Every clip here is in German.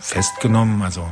festgenommen, also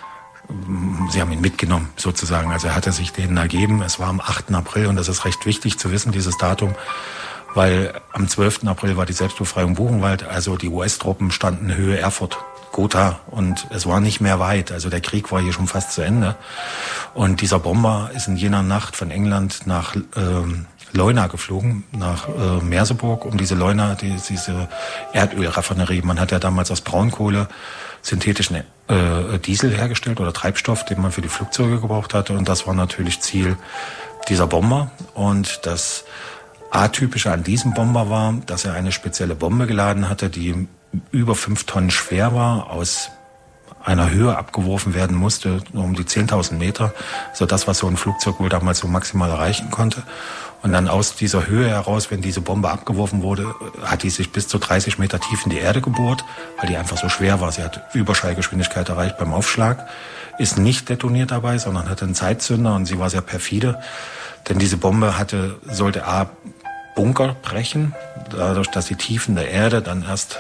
sie haben ihn mitgenommen sozusagen, also er hatte sich denen ergeben. Es war am 8. April und das ist recht wichtig zu wissen, dieses Datum, weil am 12. April war die Selbstbefreiung Buchenwald, also die US-Truppen standen Höhe Erfurt, Gotha, und es war nicht mehr weit, also der Krieg war hier schon fast zu Ende. Und dieser Bomber ist in jener Nacht von England nach Leuna geflogen, nach Merseburg, um diese Leuna, diese Erdölraffinerie. Man hat ja damals aus Braunkohle synthetischen Diesel hergestellt oder Treibstoff, den man für die Flugzeuge gebraucht hatte. Und das war natürlich Ziel dieser Bomber. Und das Atypische an diesem Bomber war, dass er eine spezielle Bombe geladen hatte, die über 5 Tonnen schwer war, aus einer Höhe abgeworfen werden musste, um die 10.000 Meter, so das, was so ein Flugzeug wohl damals so maximal erreichen konnte. Und dann aus dieser Höhe heraus, wenn diese Bombe abgeworfen wurde, hat die sich bis zu 30 Meter tief in die Erde gebohrt, weil die einfach so schwer war. Sie hat Überschallgeschwindigkeit erreicht beim Aufschlag, ist nicht detoniert dabei, sondern hatte einen Zeitzünder und sie war sehr perfide, denn diese Bombe sollte Bunker brechen, dadurch, dass die tief in der Erde dann erst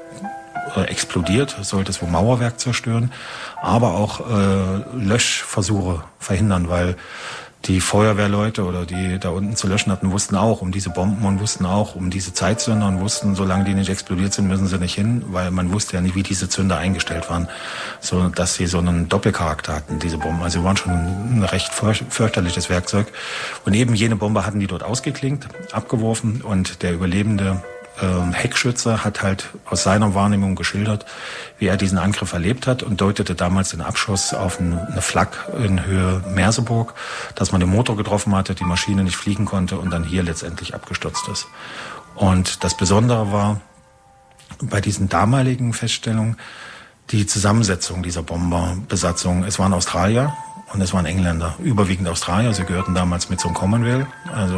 explodiert, sollte es wohl Mauerwerk zerstören, aber auch Löschversuche verhindern, weil die Feuerwehrleute oder die da unten zu löschen hatten, wussten auch um diese Bomben und wussten auch um diese Zeitzünder und wussten, solange die nicht explodiert sind, müssen sie nicht hin, weil man wusste ja nicht, wie diese Zünder eingestellt waren, so dass sie so einen Doppelcharakter hatten, diese Bomben. Also sie waren schon ein recht fürchterliches Werkzeug. Und eben jene Bombe hatten die dort ausgeklinkt, abgeworfen, und der überlebende Heckschütze hat halt aus seiner Wahrnehmung geschildert, wie er diesen Angriff erlebt hat, und deutete damals den Abschuss auf eine Flak in Höhe Merseburg, dass man den Motor getroffen hatte, die Maschine nicht fliegen konnte und dann hier letztendlich abgestürzt ist. Und das Besondere war bei diesen damaligen Feststellungen die Zusammensetzung dieser Bomberbesatzung. Es waren Australier und es waren Engländer, überwiegend Australier. Sie gehörten damals mit zum Commonwealth, also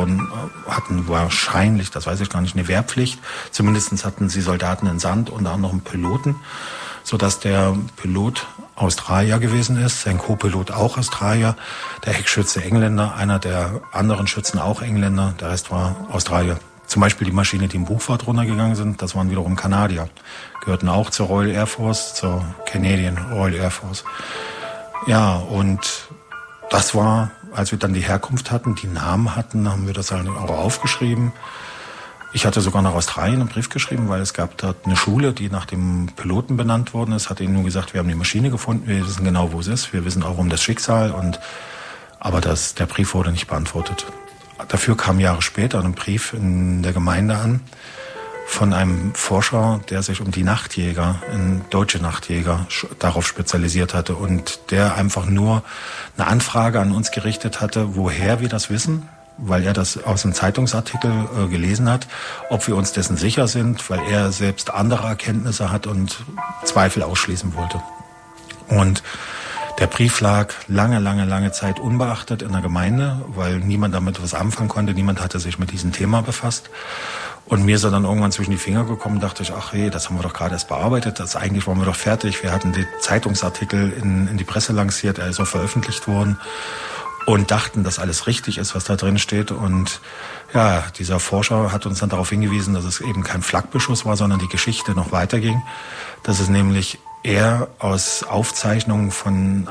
hatten wahrscheinlich, das weiß ich gar nicht, eine Wehrpflicht. Zumindest hatten sie Soldaten entsandt, unter anderem Piloten, sodass der Pilot Australier gewesen ist, sein Co-Pilot auch Australier, der Heckschütze Engländer, einer der anderen Schützen auch Engländer, der Rest war Australier. Zum Beispiel die Maschine, die im Buchfahrt runtergegangen sind, das waren wiederum Kanadier, gehörten auch zur Royal Air Force, zur Canadian Royal Air Force. Ja, und das war, als wir dann die Herkunft hatten, die Namen hatten, haben wir das halt auch aufgeschrieben. Ich hatte sogar nach Australien einen Brief geschrieben, weil es gab dort eine Schule, die nach dem Piloten benannt worden ist. Hat ihnen nur gesagt, wir haben die Maschine gefunden, wir wissen genau, wo es ist, wir wissen auch um das Schicksal. Aber der Brief wurde nicht beantwortet. Dafür kam Jahre später ein Brief in der Gemeinde an von einem Forscher, der sich um die Nachtjäger, deutsche Nachtjäger, darauf spezialisiert hatte und der einfach nur eine Anfrage an uns gerichtet hatte, woher wir das wissen, weil er das aus einem Zeitungsartikel gelesen hat, ob wir uns dessen sicher sind, weil er selbst andere Erkenntnisse hat und Zweifel ausschließen wollte. Und der Brief lag lange Zeit unbeachtet in der Gemeinde, weil niemand damit was anfangen konnte, niemand hatte sich mit diesem Thema befasst. Und mir ist er dann irgendwann zwischen die Finger gekommen, dachte ich, ach hey, das haben wir doch gerade erst bearbeitet, eigentlich waren wir doch fertig. Wir hatten den Zeitungsartikel in die Presse lanciert, er ist auch veröffentlicht worden und dachten, dass alles richtig ist, was da drin steht. Und ja, dieser Forscher hat uns dann darauf hingewiesen, dass es eben kein Flakbeschuss war, sondern die Geschichte noch weiterging. Dass es nämlich eher aus Aufzeichnungen von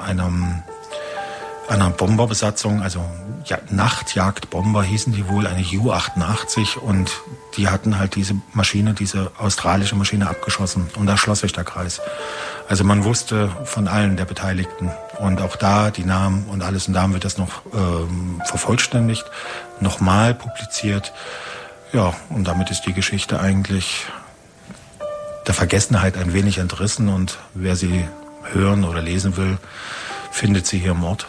einer Bomberbesatzung, also Nachtjagdbomber hießen die wohl, eine Ju-88, und die hatten halt diese australische Maschine abgeschossen, und da schloss sich der Kreis. Also man wusste von allen der Beteiligten und auch da die Namen und alles, und da haben wir das noch vervollständigt, nochmal publiziert. Ja, und damit ist die Geschichte eigentlich der Vergessenheit ein wenig entrissen, und wer sie hören oder lesen will, findet sie hier im Ort.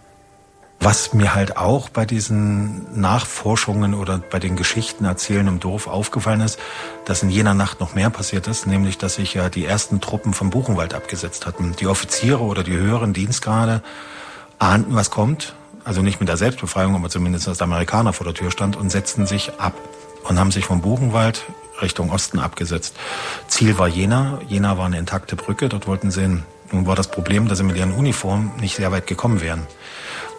Was mir halt auch bei diesen Nachforschungen oder bei den Geschichten erzählen im Dorf aufgefallen ist, dass in jener Nacht noch mehr passiert ist, nämlich dass sich ja die ersten Truppen vom Buchenwald abgesetzt hatten. Die Offiziere oder die höheren Dienstgrade ahnten, was kommt, also nicht mit der Selbstbefreiung, aber zumindest als der Amerikaner vor der Tür stand, und setzten sich ab und haben sich vom Buchenwald Richtung Osten abgesetzt. Ziel war Jena. Jena war eine intakte Brücke, dort wollten sie hin. Nun war das Problem, dass sie mit ihren Uniformen nicht sehr weit gekommen wären.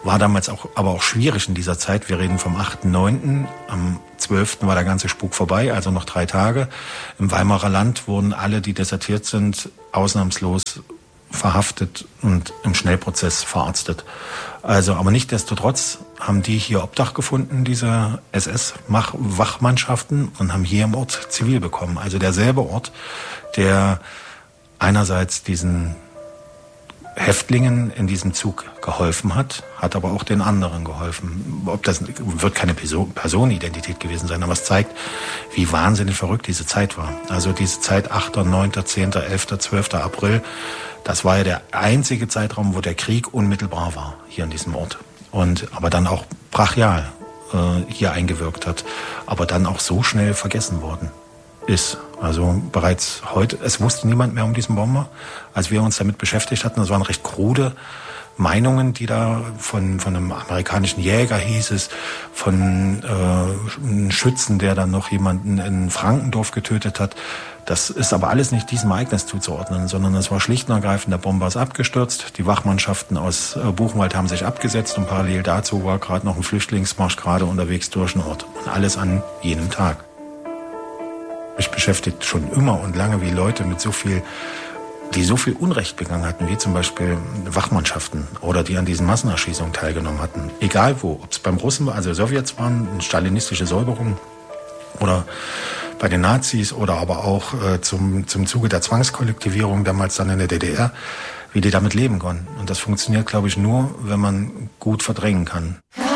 War damals aber auch schwierig in dieser Zeit. Wir reden vom 8.9. Am 12. war der ganze Spuk vorbei, also noch 3 Tage. Im Weimarer Land wurden alle, die desertiert sind, ausnahmslos verhaftet und im Schnellprozess verarztet. Also, aber nichtsdestotrotz haben die hier Obdach gefunden, diese SS-Wachmannschaften, und haben hier im Ort Zivil bekommen. Also derselbe Ort, der einerseits diesen Häftlingen in diesem Zug geholfen hat aber auch den anderen geholfen. Das wird keine Personenidentität gewesen sein, aber es zeigt, wie wahnsinnig verrückt diese Zeit war. Also diese Zeit 8., 9., 10., 11., 12. April, das war ja der einzige Zeitraum, wo der Krieg unmittelbar war, hier an diesem Ort. Aber dann auch brachial hier eingewirkt hat, aber dann auch so schnell vergessen worden ist. Also bereits heute, es wusste niemand mehr um diesen Bomber. Als wir uns damit beschäftigt hatten, das waren recht krude Meinungen, die da von einem amerikanischen Jäger hieß es, von einem Schützen, der dann noch jemanden in Frankendorf getötet hat. Das ist aber alles nicht diesem Ereignis zuzuordnen, sondern es war schlicht und ergreifend, der Bomber ist abgestürzt, die Wachmannschaften aus Buchenwald haben sich abgesetzt und parallel dazu war gerade noch ein Flüchtlingsmarsch gerade unterwegs durch den Ort. Und alles an jenem Tag. Mich beschäftigt schon immer und lange, wie Leute die so viel Unrecht begangen hatten, wie zum Beispiel Wachmannschaften oder die an diesen Massenerschießungen teilgenommen hatten. Egal wo, ob es beim Russen, also Sowjets waren, eine stalinistische Säuberung oder bei den Nazis oder aber auch zum Zuge der Zwangskollektivierung damals dann in der DDR, wie die damit leben konnten. Und das funktioniert, glaube ich, nur, wenn man gut verdrängen kann.